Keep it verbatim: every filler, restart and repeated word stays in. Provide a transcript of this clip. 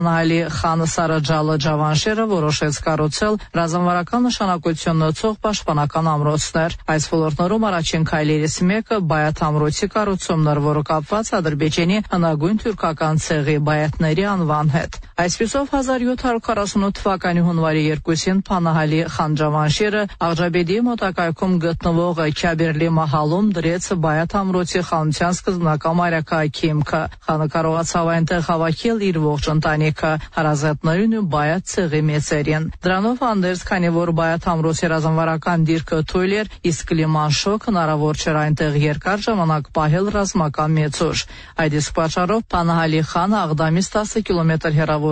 Նահալի Խան Սարաջալը Ջավանշերը որոշեց կառուցել ռազմավարական նշանակություն ունեցող պաշտպանական ամրոցներ։ Այս ոլորտներում առաջին քայլերից մեկը Բայաթ ամրոցի կառուցումն էր, որը կապված Ադրբեջանի հնագույն թուրքական ցեղի բայաթների անվան հետ։ Այսպիսով հազար յոթ հարյուր քառասունութ թվականի հունվարի երկուսին Փանահալի Խան Ջավանշերը Աղջաբեդի մոտակայքում գտնվող Քյաբերլի մահալում դրեց Բայաթ ամրոցի խանության սկզբնական մայրաքաղաքի հիմքը։ Խանը կարողացավ այնտեղ հավաքել իր ողջ ընտանիքը, հարազատներին ու Բայաթ ցեղի մեծերին։ Դրանով հանդերձ, քանի որ Բայաթ ամրոցի ռազմավարական դիրքը թույլ էր, իսկ կլիման շոկ հնարավոր չէր այնտեղ երկար ժամանակ պահել ռազմական մեծ ուժ։ Այդ իսկ պատճառով Փանահալի Խանը Աղդամից տասը կիլոմետր հեռավոր